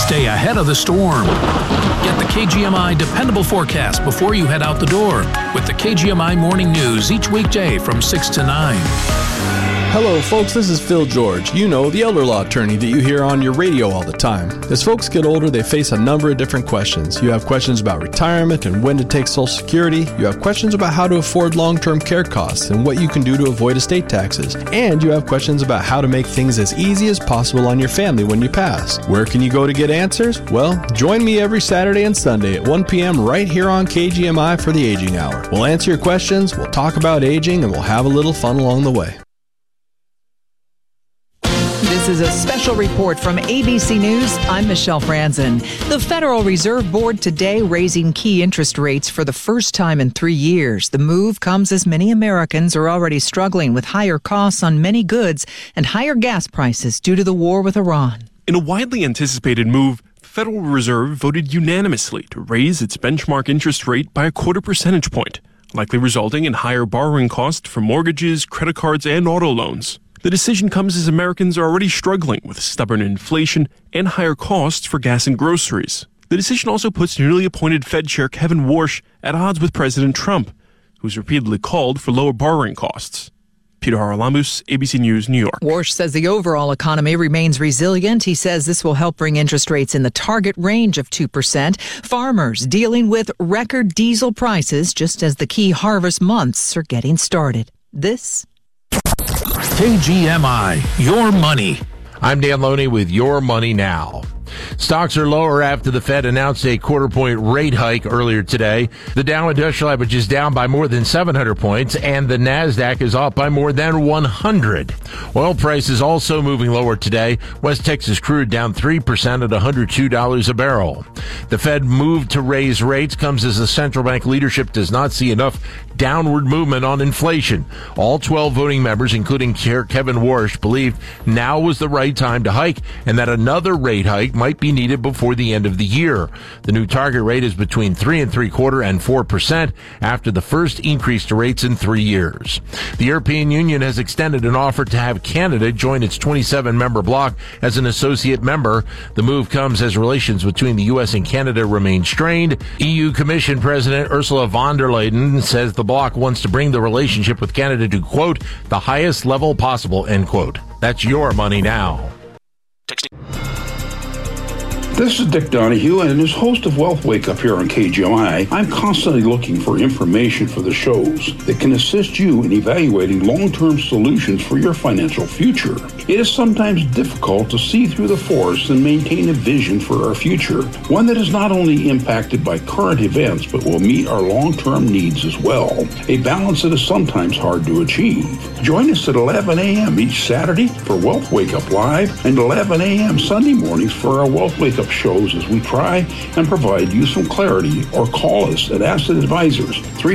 Stay ahead of the storm. Get the KGMI dependable forecast before you head out the door with the KGMI Morning News each weekday from 6 to 9. Hello folks, this is Phil George. You know, the elder law attorney that you hear on your radio all the time. As folks get older, they face a number of different questions. You have questions about retirement and when to take Social Security. You have questions about how to afford long-term care costs and what you can do to avoid estate taxes. And you have questions about how to make things as easy as possible on your family when you pass. Where can you go to get answers? Well, join me every Saturday and Sunday at 1 p.m. right here on KGMI for the Aging Hour. We'll answer your questions, we'll talk about aging, and we'll have a little fun along the way. This is a special report from ABC News. I'm Michelle Franzen. The Federal Reserve Board today raising key interest rates for the first time in 3 years. The move comes as many Americans are already struggling with higher costs on many goods and higher gas prices due to the war with Iran. In a widely anticipated move, the Federal Reserve voted unanimously to raise its benchmark interest rate by a 0.25 percentage point, likely resulting in higher borrowing costs for mortgages, credit cards, and auto loans. The decision comes as Americans are already struggling with stubborn inflation and higher costs for gas and groceries. The decision also puts newly appointed Fed Chair Kevin Warsh at odds with President Trump, who's repeatedly called for lower borrowing costs. Peter Haralamus, ABC News, New York. Warsh says the overall economy remains resilient. He says this will help bring interest rates in the target range of 2%. Farmers dealing with record diesel prices just as the key harvest months are getting started. This KGMI, your money. I'm Dan Loney with Your Money Now. Stocks are lower after the Fed announced a 0.25 point rate hike earlier today. The Dow Industrial Average is down by more than 700 points, and the NASDAQ is up by more than 100. Oil prices also moving lower today. West Texas crude down 3% at $102 a barrel. The Fed move to raise rates comes as the central bank leadership does not see enough downward movement on inflation. All 12 voting members, including Chair Kevin Warsh, believe now was the right time to hike and that another rate hike might be needed before the end of the year. The new target rate is between 3.75% and 4% after the first increase to rates in 3 years. The European Union has extended an offer to have Canada join its 27-member bloc as an associate member. The move comes as relations between the U.S. and Canada remain strained. EU Commission President Ursula von der Leyen says the bloc wants to bring the relationship with Canada to, quote, the highest level possible, end quote. That's Your Money Now. This is Dick Donahue, and as host of Wealth Wake Up here on KGMI, I'm constantly looking for information for the shows that can assist you in evaluating long-term solutions for your financial future. It is sometimes difficult to see through the forest and maintain a vision for our future, one that is not only impacted by current events, but will meet our long-term needs as well, a balance that is sometimes hard to achieve. Join us at 11 a.m. each Saturday for Wealth Wake Up Live and 11 a.m. Sunday mornings for our Wealth Wake Up shows as we try and provide you some clarity, or call us at Asset Advisors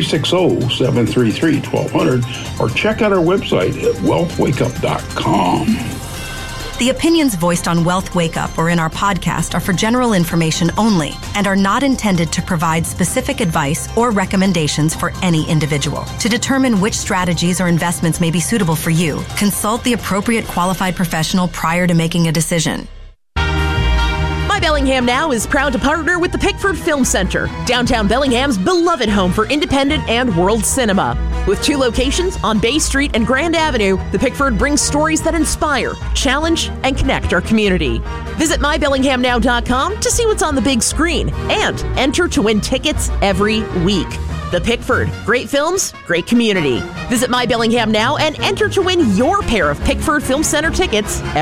360-733-1200 or check out our website at wealthwakeup.com. The opinions voiced on Wealth Wake Up or in our podcast are for general information only and are not intended to provide specific advice or recommendations for any individual. To determine which strategies or investments may be suitable for you, consult the appropriate qualified professional prior to making a decision. My Bellingham Now is proud to partner with the Pickford Film Center, downtown Bellingham's beloved home for independent and world cinema. With 2 locations on Bay Street and Grand Avenue, the Pickford brings stories that inspire, challenge, and connect our community. Visit mybellinghamnow.com to see what's on the big screen and enter to win tickets every week. The Pickford. Great films, great community. Visit My Bellingham Now and enter to win your pair of Pickford Film Center tickets